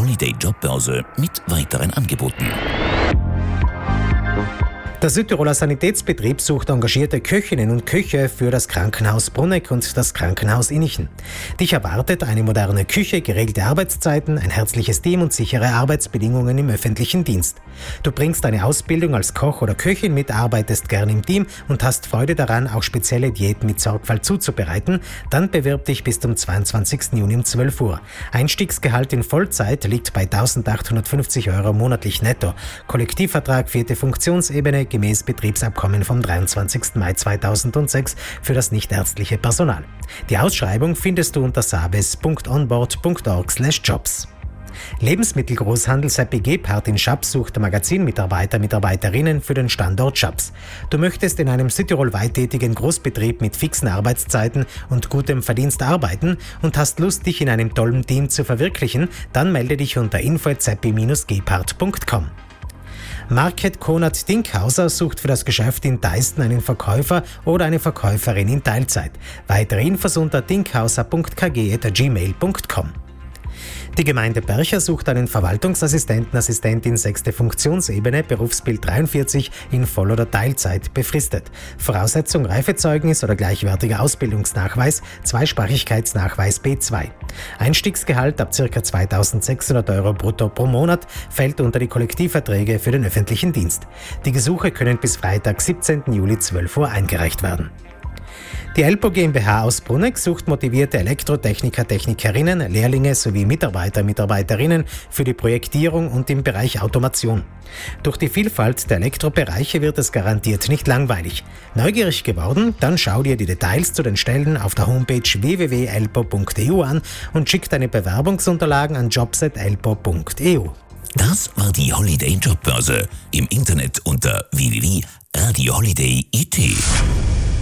Holiday Jobbörse mit weiteren Angeboten. Der Südtiroler Sanitätsbetrieb sucht engagierte Köchinnen und Köche für das Krankenhaus Bruneck und das Krankenhaus Innichen. Dich erwartet eine moderne Küche, geregelte Arbeitszeiten, ein herzliches Team und sichere Arbeitsbedingungen im öffentlichen Dienst. Du bringst eine Ausbildung als Koch oder Köchin mit, arbeitest gern im Team und hast Freude daran, auch spezielle Diäten mit Sorgfalt zuzubereiten? Dann bewirb dich bis zum 22. Juni um 12 Uhr. Einstiegsgehalt in Vollzeit liegt bei 1.850 € monatlich netto. Kollektivvertrag 4. Funktionsebene gemäß Betriebsabkommen vom 23. Mai 2006 für das nichtärztliche Personal. Die Ausschreibung findest du unter sabes.onboard.org/jobs. Lebensmittelgroßhandel Seppi Gebhardt in Schaps sucht Magazinmitarbeiter/Mitarbeiterinnen für den Standort Schaps. Du möchtest in einem südtirolweit tätigen Großbetrieb mit fixen Arbeitszeiten und gutem Verdienst arbeiten und hast Lust, dich in einem tollen Team zu verwirklichen? Dann melde dich unter info@seppi-gebhardt.com. Market Konrad Dinkhauser sucht für das Geschäft in Deisten einen Verkäufer oder eine Verkäuferin in Teilzeit. Weitere Infos unter dinkhauser.kg@gmail.com. Die Gemeinde Bercher sucht einen Verwaltungsassistenten/Assistentin 6. Funktionsebene, Berufsbild 43 in Voll- oder Teilzeit, befristet. Voraussetzung Reifezeugnis oder gleichwertiger Ausbildungsnachweis, Zweisprachigkeitsnachweis B2. Einstiegsgehalt ab ca. 2.600 € brutto pro Monat, fällt unter die Kollektivverträge für den öffentlichen Dienst. Die Gesuche können bis Freitag, 17. Juli 12 Uhr eingereicht werden. Die Elpo GmbH aus Bruneck sucht motivierte Elektrotechniker, Technikerinnen, Lehrlinge sowie Mitarbeiter, Mitarbeiterinnen für die Projektierung und im Bereich Automation. Durch die Vielfalt der Elektrobereiche wird es garantiert nicht langweilig. Neugierig geworden? Dann schau dir die Details zu den Stellen auf der Homepage www.elpo.eu an und schick deine Bewerbungsunterlagen an jobs@elpo.eu. Das war die Holiday Jobbörse. Im Internet unter www.radioholiday.it.